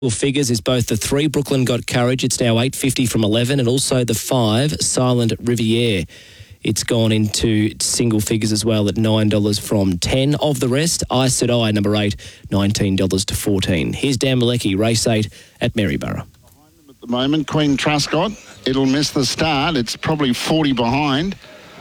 Figures is both the 3 Brooklyn Got Courage, it's now $8.50 from 11, and also the 5 Silent Riviere. It's gone into single figures as well at $9 from 10. Of the rest, I Said I, number 8, $19 to 14. Here's Dan Malecki, race 8 at Maryborough. Behind them at the moment, Queen Truscott. It'll miss the start. It's probably 40 behind.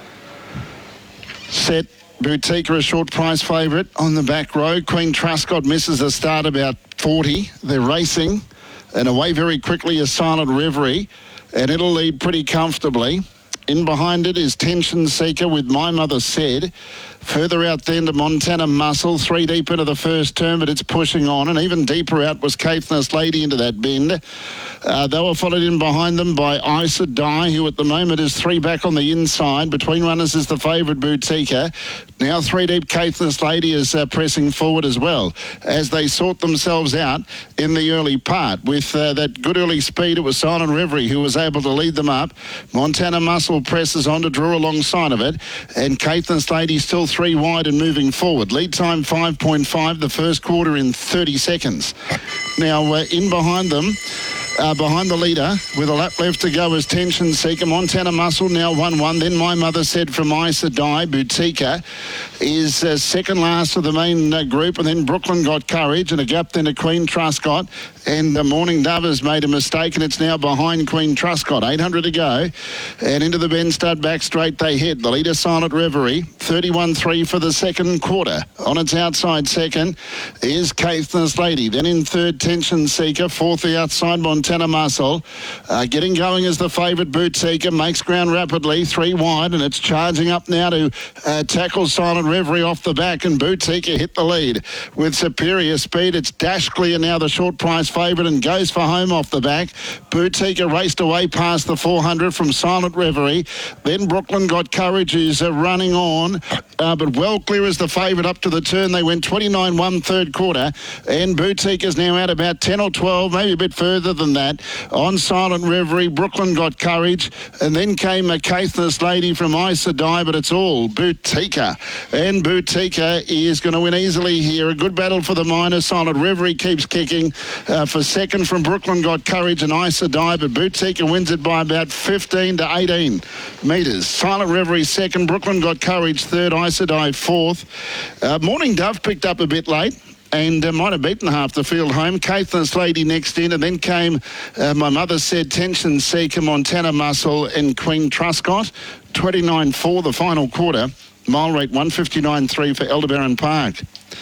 Set Boutique, a short price favourite on the back row. Queen Truscott misses the start about 40. They're racing, and away very quickly is Silent Reverie, and it'll lead pretty comfortably. In behind it is Tension Seeker with My Mother Said. Further out then to Montana Muscle, 3 deep into the first turn, but it's pushing on. And even deeper out was Caithness Lady into that bend. They were followed in behind them by I Said I, who at the moment is 3 back on the inside. Between runners is the favourite Boutique. Now 3 deep, Caithness Lady is pressing forward as well as they sort themselves out in the early part. With that good early speed, it was Silent Reverie who was able to lead them up. Montana Muscle presses on to draw alongside of it, and Caithness Lady still 3 wide and moving forward. Lead time 5.5, the first quarter in 30 seconds. Now in behind them, behind the leader, with a lap left to go, is Tension Seeker. Montana Muscle now 1-1. Then My Mother Said from I Said I. Boutique is second last of the main group, and then Brooklyn Got Courage, and a gap then to Queen Truscott. And Morning Dove has made a mistake, and it's now behind Queen Truscott. 800 to go, and into the bend stud back straight they head. The leader Silent Reverie, 31.3 for the second quarter. On its outside second is Caithness Lady. Then in third, Tension Seeker. Fourth, the outside Montana Muscle. Getting going as the favourite Boutique. Makes ground rapidly, 3 wide, and it's charging up now to tackle Silent Reverie off the back, and Boutique hit the lead with superior speed. It's dash clear now, the short price favourite, and goes for home off the back. Boutique raced away past the 400 from Silent Reverie. Then Brooklyn Got Courage is running on, but well clear as the favourite up to the turn. They went 29-1 third quarter, and Boutique is now out about 10 or 12, maybe a bit further than that. On Silent Reverie, Brooklyn Got Courage, and then came a Caithness Lady from I Said I, but it's all Boutique. And Boutique is going to win easily here. A good battle for the minor. Silent Reverie keeps kicking for second from Brooklyn Got Courage and I Said I, but Boutique wins it by about 15 to 18 metres. Silent Reverie second, Brooklyn Got Courage third, I Said I fourth. Morning Dove picked up a bit late and might have beaten half the field home. Caithness Lady next in, and then came My Mother Said, Tension Seeker, Montana Muscle and Queen Truscott. 29.4 the final quarter. Mile rate 159.3 for Aldebaran Park.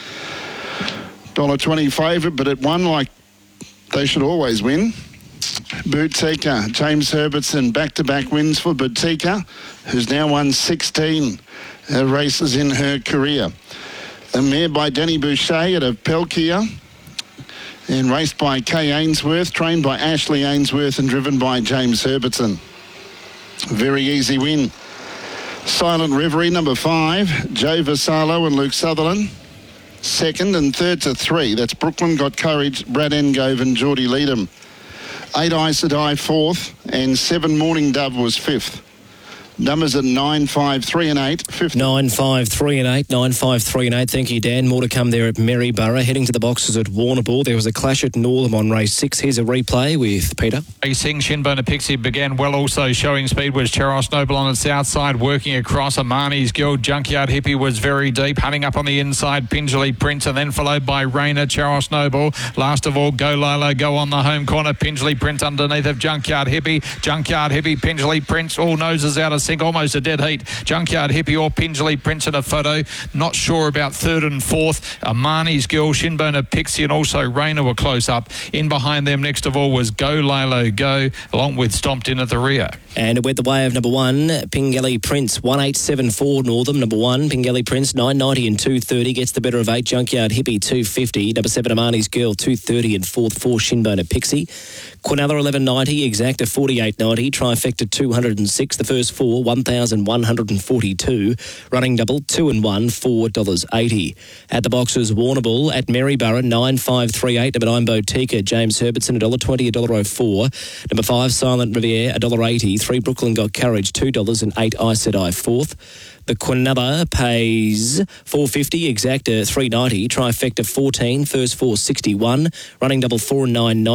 $1.20 favourite, but it won like they should always win. Boutique, James Herbertson, back-to-back wins for Boutique, who's now won 16 races in her career. A mare by Danny Boucher at a Pelkier, and raced by Kay Ainsworth, trained by Ashley Ainsworth and driven by James Herbertson. Very easy win. Silent Reverie, number 5, Joe Vassallo and Luke Sutherland. Second, and third to 3. That's Brooklyn Got Courage, Brad Engove and Geordie Leadham. 8 I Said I fourth, and 7 Morning Dove was fifth. Numbers at 9, 5, 3 and 8. 9, 5, 3 and 8. 9, 5, 3 and 8. Thank you, Dan. More to come there at Maryborough. Heading to the boxes at Warrnambool. There was a clash at Northam on race 6. Here's a replay with Peter. Racing, Shinbone Pixie began well, also showing speed was Cheros Noble on its outside, working across. Amani's Girl, Junkyard Hippie was very deep, hunting up on the inside, Pingelly Prince, and then followed by Rainer, Cheros Noble. Last of all, Go Lilo, Go on the home corner, Pingelly Prince underneath of Junkyard Hippie. Junkyard Hippie, Pingelly Prince, all noses out of sync, almost a dead heat. Junkyard Hippie or Pingelly Prince in a photo. Not sure about third and fourth. Amani's Girl, Shinbone Pixie, and also Rainer were close up. In behind them, next of all, was Go Lilo Go, along with Stomped In at the rear. And it went the way of number 1, Pingelly Prince, 1874 Northam. Number 1, Pingelly Prince, 990 and 230, gets the better of 8. Junkyard Hippie, 250. Number 7, Amani's Girl, 230 and fourth, 4 Shinbone Pixie. Quinella, 1190, Exacta, 4890, Trifecta, 206. The first 4, 1,142. Running double, 2 and 1, $4.80. At the boxes, Warrnambool at Maryborough, 9538. Number 9, Boutique, James Herbertson, $1.20, $1.04. Number 5, Silent Riviere, $1.80. 3, Brooklyn Got Courage, $2, and 8, I Said I, fourth. The Quinella pays $4.50, Exacta $3.90, Trifecta $14, first 4 $61, running double 4 and 9.